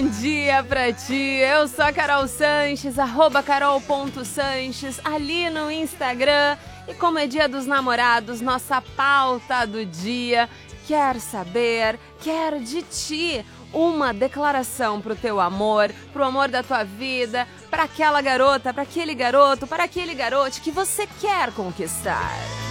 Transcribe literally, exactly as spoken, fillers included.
Bom dia pra ti, eu sou a Carol Sanches, arroba carol.sanches, ali no Instagram. E como é dia dos namorados, nossa pauta do dia, quer saber, quer de ti uma declaração pro teu amor, pro amor da tua vida, pra aquela garota, pra aquele garoto, para aquele garote que você quer conquistar.